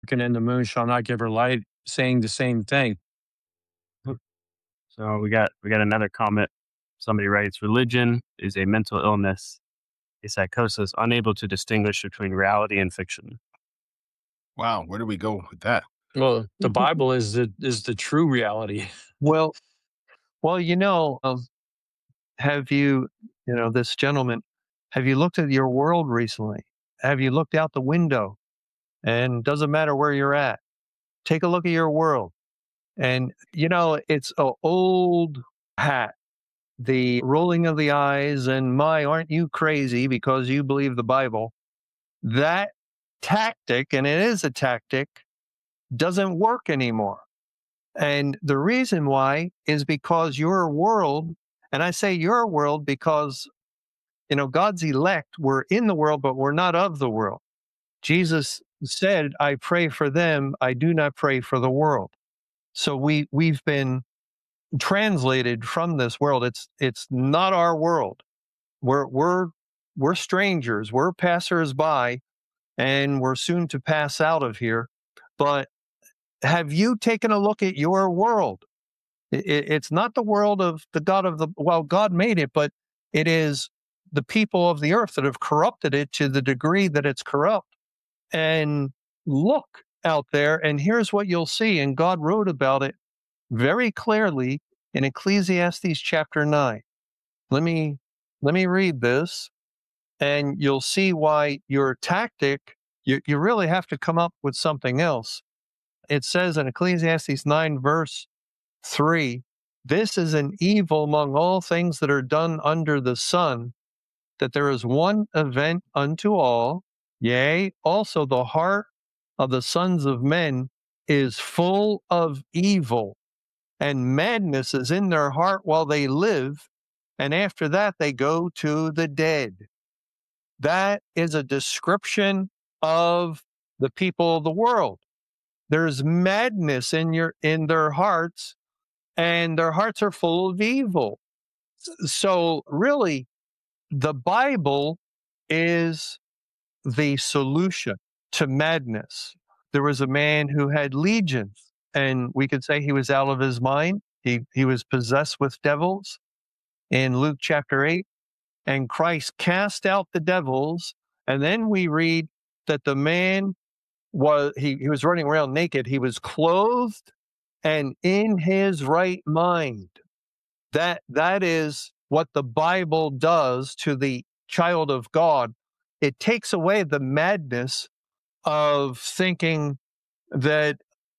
And the moon shall not give her light, saying the same thing. So we got another comment. Somebody writes, religion is a mental illness, a psychosis unable to distinguish between reality and fiction. Wow, where do we go with that? Well, the Bible is the true reality. Well, well, have you, this gentleman, have you looked at your world recently? Have you looked out the window? And doesn't matter where you're at. Take a look at your world. And, it's a old hat, the rolling of the eyes and my, aren't you crazy because you believe the Bible? That tactic, and it is a tactic, doesn't work anymore. And the reason why is because your world, and I say your world because, God's elect, we're in the world, but we're not of the world. Jesus said, I pray for them, I do not pray for the world. So we've been translated from this world. It's not our world. We're strangers, we're passers-by, and we're soon to pass out of here. But have you taken a look at your world? It's not the world of the God of the, well, God made it, but it is the people of the earth that have corrupted it to the degree that it's corrupt. And look out there, and here's what you'll see. And God wrote about it very clearly in Ecclesiastes chapter 9. Let me read this, and you'll see why your tactic, you really have to come up with something else. It says in Ecclesiastes 9, verse 3, this is an evil among all things that are done under the sun, that there is one event unto all, yea, also the heart of the sons of men is full of evil, and madness is in their heart while they live, and after that they go to the dead. That is a description of the people of the world. There's madness in their hearts, and their hearts are full of evil. So really, the Bible is the solution to madness. There was a man who had legions, and we could say he was out of his mind. He was possessed with devils in Luke chapter 8, and Christ cast out the devils. And then we read that the man he was running around naked. He was clothed and in his right mind. That is what the Bible does to the child of God. It takes away the madness of thinking that,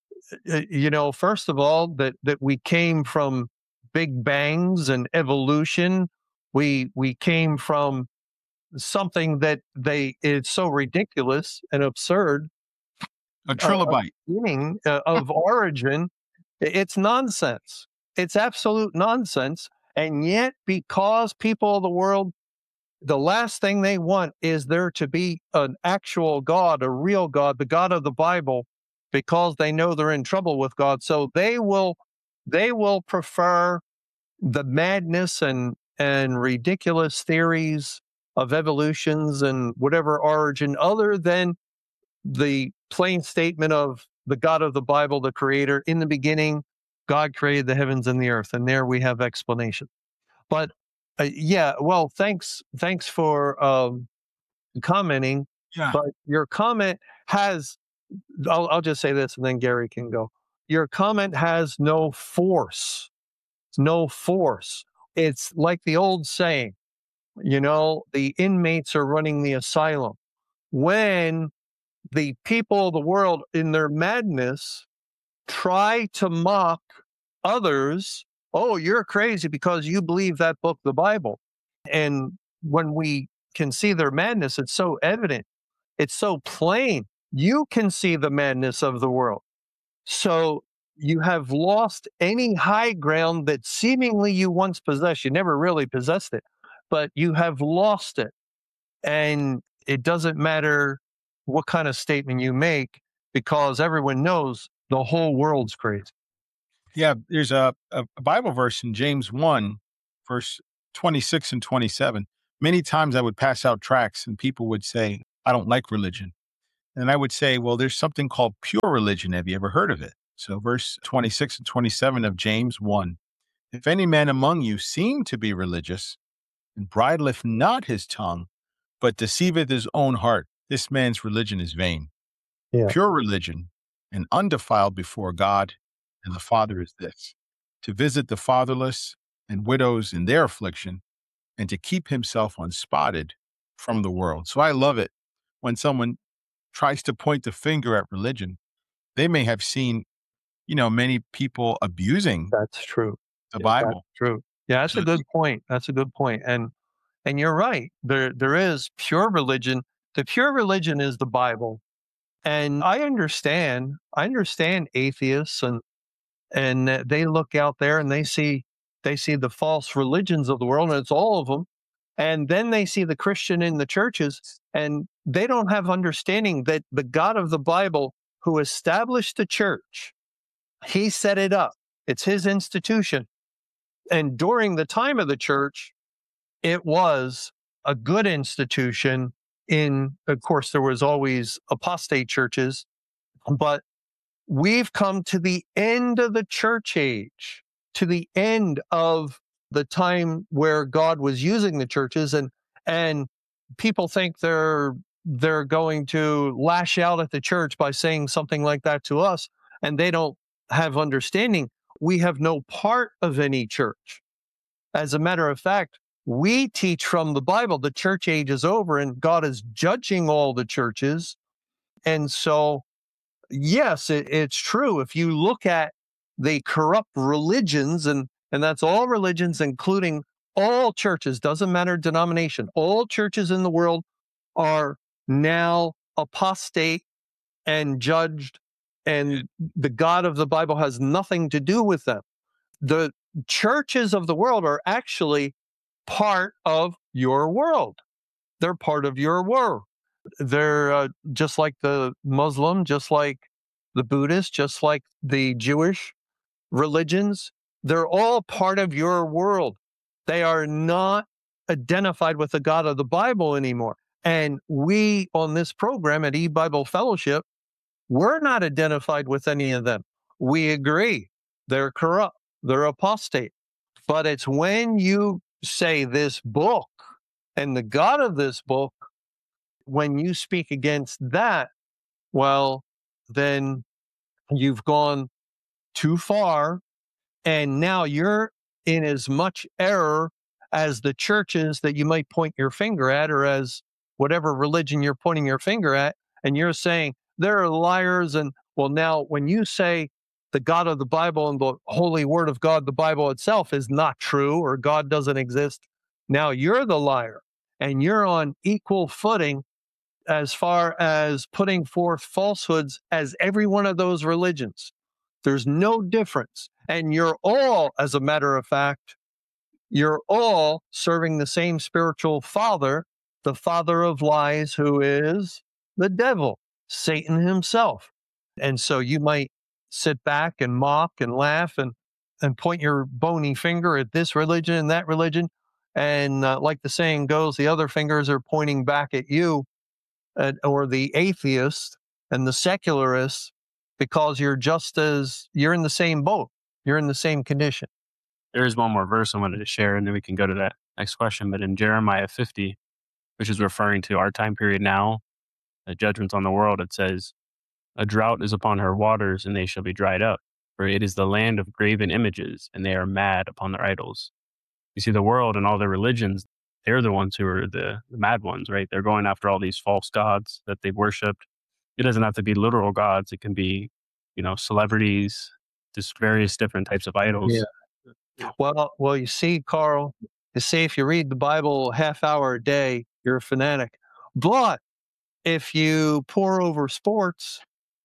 first of all, that we came from big bangs and evolution. We came from something that it's so ridiculous and absurd. A trilobite. Meaning of origin. It's nonsense. It's absolute nonsense. And yet, because people of the world, the last thing they want is there to be an actual God, a real God, the God of the Bible, because they know they're in trouble with God. So they will prefer the madness and ridiculous theories of evolutions and whatever origin other than the plain statement of the God of the Bible, the creator. In the beginning, God created the heavens and the earth. And there we have explanation. But well, thanks for commenting. Yeah. But your comment has, I'll just say this and then Gary can go. Your comment has no force. No force. It's like the old saying, the inmates are running the asylum. When the people of the world in their madness try to mock others, oh, you're crazy because you believe that book, the Bible. And when we can see their madness, it's so evident. It's so plain. You can see the madness of the world. So you have lost any high ground that seemingly you once possessed. You never really possessed it, but you have lost it. And it doesn't matter what kind of statement you make because everyone knows the whole world's crazy. Yeah, there's a Bible verse in James 1, verse 26 and 27. Many times I would pass out tracts and people would say, I don't like religion. And I would say, well, there's something called pure religion. Have you ever heard of it? So, verse 26 and 27 of James 1. If any man among you seem to be religious, and bridleth not his tongue, but deceiveth his own heart, this man's religion is vain. Yeah. Pure religion and undefiled before God and the Father is this: to visit the fatherless and widows in their affliction, and to keep himself unspotted from the world. So I love it when someone tries to point the finger at religion. They may have seen, many people abusing That's true. the That's Bible. true. Yeah, that's a So good point. That's a good point. And you're right. There is pure religion. The pure religion is the Bible. And I understand atheists and they look out there and they see the false religions of the world, and it's all of them. And then they see the Christian in the churches, and they don't have understanding that the God of the Bible, who established the church, he set it up. It's his institution. And during the time of the church, it was a good institution. Of course, there was always apostate churches, but we've come to the end of the church age, to the end of the time where God was using the churches, and people think they're going to lash out at the church by saying something like that to us, and they don't have understanding. We have no part of any church. As a matter of fact, we teach from the Bible. The church age is over, and God is judging all the churches. And so, yes, it's true. If you look at the corrupt religions, and that's all religions, including all churches, doesn't matter denomination, all churches in the world are now apostate and judged, and the God of the Bible has nothing to do with them. The churches of the world are actually part of your world. They're part of your world. They're just like the Muslim, just like the Buddhist, just like the Jewish religions. They're all part of your world. They are not identified with the God of the Bible anymore. And we on this program at E-Bible Fellowship, we're not identified with any of them. We agree they're corrupt, they're apostate. But it's when you say this book and the God of this book, when you speak against that, well, then you've gone too far. And now you're in as much error as the churches that you might point your finger at, or as whatever religion you're pointing your finger at. And you're saying they're liars. And well, now when you say the God of the Bible and the holy word of God, the Bible itself, is not true, or God doesn't exist, now you're the liar, and you're on equal footing as far as putting forth falsehoods as every one of those religions. There's no difference. And you're all, as a matter of fact, you're all serving the same spiritual father, the father of lies, who is the devil, Satan himself. And so you might sit back and mock and laugh and point your bony finger at this religion and that religion. And like the saying goes, the other fingers are pointing back at you, or the atheist and the secularists, because you're in the same boat. You're in the same condition. There is one more verse I wanted to share, and then we can go to that next question. But in Jeremiah 50, which is referring to our time period now, the judgments on the world, it says, "A drought is upon her waters, and they shall be dried up. For it is the land of graven images, and they are mad upon their idols." You see, the world and all their religions, they're the ones who are the mad ones, right? They're going after all these false gods that they've worshipped. It doesn't have to be literal gods. It can be, celebrities, just various different types of idols. Yeah. Well, you see, Carl, you say if you read the Bible half hour a day, you're a fanatic. But if you pour over sports,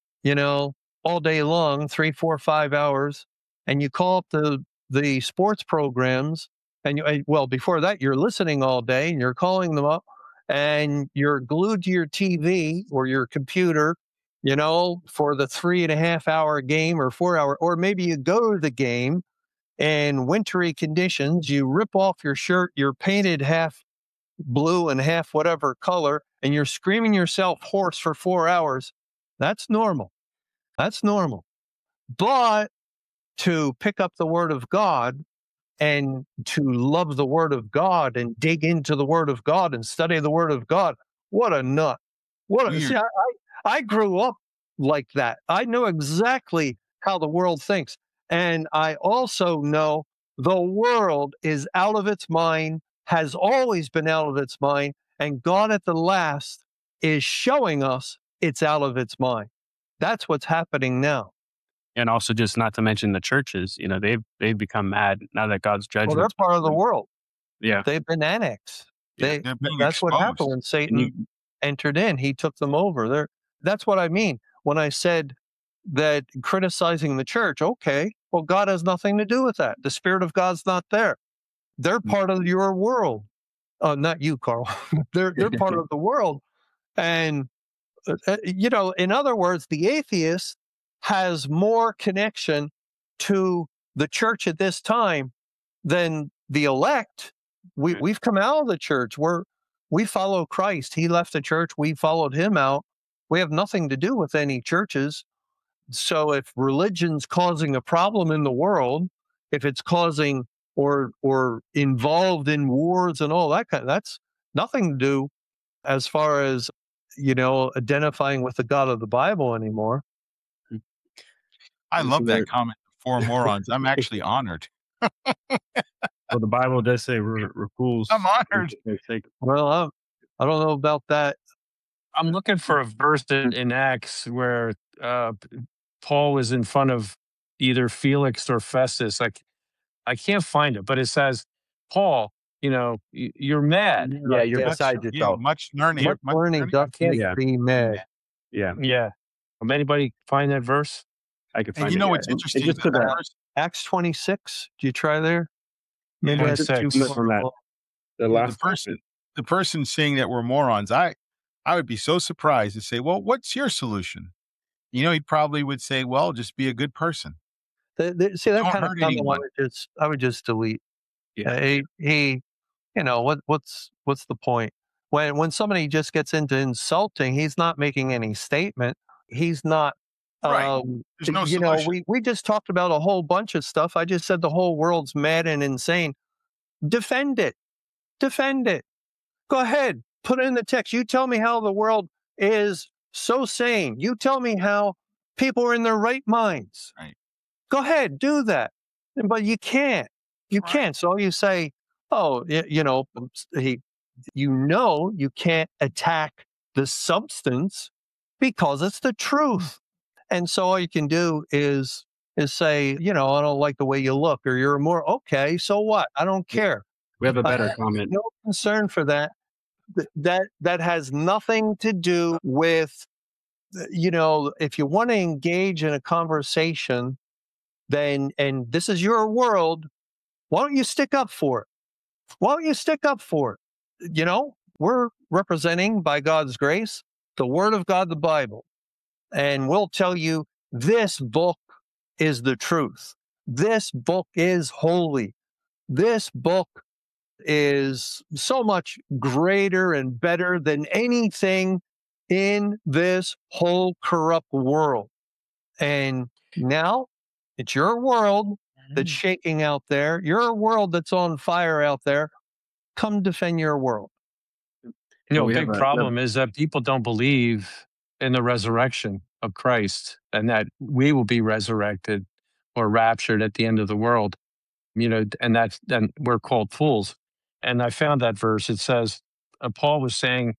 all day long, 3, 4, 5 hours, and you call up the sports programs, and before that, you're listening all day and you're calling them up, and you're glued to your TV or your computer, for the 3.5 hour game or 4 hour, or maybe you go to the game in wintry conditions, you rip off your shirt, you're painted half blue and half whatever color, and you're screaming yourself hoarse for 4 hours, that's normal. That's normal. But to pick up the Word of God and to love the Word of God and dig into the Word of God and study the Word of God, what a nut. Weird. See, I grew up like that. I know exactly how the world thinks. And I also know the world is out of its mind, has always been out of its mind, and God at the last is showing us it's out of its mind. That's what's happening now. And also, just not to mention the churches, they've become mad now that God's Well, judgment. they're part of the world. Yeah. They've been annexed. They're being That's what happened exposed. when Satan entered in. He took them over. That's what I mean when I said that criticizing the church. Okay, well, God has nothing to do with that. The Spirit of God's not there. They're part of your world. Not you, Carl. they're part of the world. And in other words, the atheist has more connection to the church at this time than the elect. We've come out of the church. We follow Christ. He left the church. We followed him out. We have nothing to do with any churches. So if religion's causing a problem in the world, if it's causing or involved in wars and all that that's nothing to do as far as identifying with the God of the Bible anymore. I love that comment. Four morons. I'm actually honored. Well, the Bible does say we're fools. I'm honored. Well, I don't know about that. I'm looking for a verse in Acts where Paul was in front of either Felix or Festus. I can't find it, but it says, Paul, you're mad. Yeah, you're beside yourself. Much learning. Much learning doth make thee mad. Yeah. Yeah. Anybody find that verse? I could find And it. you know yeah. what's interesting? just put that- Acts 26. Do you try there? Maybe Yeah, that's 26. too From that. far. The last the person saying that we're morons, I would be so surprised to say, well, what's your solution? He probably would say, well, just be a good person. See, that Don't kind of hurt comment anyone. I would just delete. Yeah. He what's the point? When somebody just gets into insulting, he's not making any statement. He's not. Right. There's no solution. We just talked about a whole bunch of stuff. I just said the whole world's mad and insane. Defend it. Defend it. Go ahead. Put it in the text. You tell me how the world is so sane. You tell me how people are in their right minds. Right. Go ahead, do that. But you can't. You Right. can't. So you say, oh, you can't attack the substance because it's the truth. And so all you can do is say, I don't like the way you look, or you're more okay. So what? I don't care. We have a better comment. No concern for that. That has nothing to do with, if you want to engage in a conversation, then, and this is your world, why don't you stick up for it? Why don't you stick up for it? We're representing, by God's grace, the Word of God, the Bible. And we'll tell you this book is the truth. This book is holy. This book is so much greater and better than anything in this whole corrupt world. And now it's your world that's shaking out there. Your world that's on fire out there. Come defend your world. A we big have a- problem is that people don't believe in the resurrection of Christ and that we will be resurrected or raptured at the end of the world. And then we're called fools. And I found that verse. It says, Paul was saying,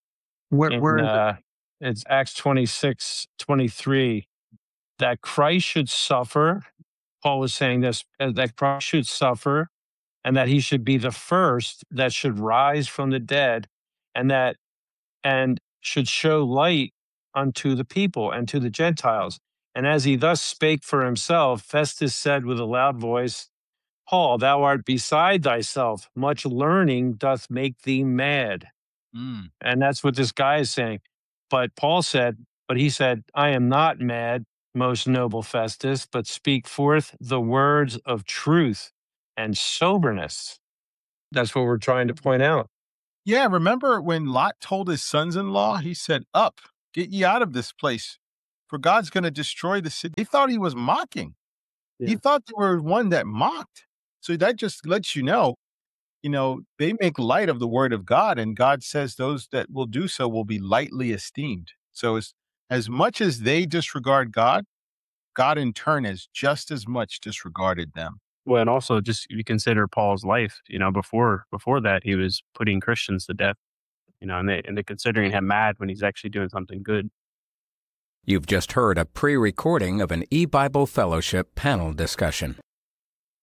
it's Acts 26:23, that Christ should suffer. Paul was saying this, that Christ should suffer and that he should be the first that should rise from the dead and should show light unto the people and to the Gentiles. And as he thus spake for himself, Festus said with a loud voice, Paul, thou art beside thyself. Much learning doth make thee mad. And that's what this guy is saying. But he said, I am not mad, most noble Festus, but speak forth the words of truth and soberness. That's what we're trying to point out. Yeah, remember when Lot told his sons-in-law, he said, "Up, get ye out of this place, for God's going to destroy the city." He thought he was mocking. He Yeah. thought they were one that mocked. So that just lets you know, they make light of the word of God, and God says those that will do so will be lightly esteemed. So as much as they disregard God, God in turn has just as much disregarded them. Well, and also just you consider Paul's life. Before that, he was putting Christians to death. And they're considering him mad when he's actually doing something good. You've just heard a pre-recording of an eBible Fellowship panel discussion.